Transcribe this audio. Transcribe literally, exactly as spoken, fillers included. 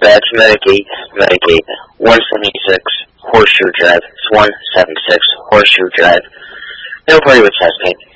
Dispatch, Medicaid, Medicaid, one seventy-six Horseshoe Drive. It's one seventy-six Horseshoe Drive. No party with chest pain.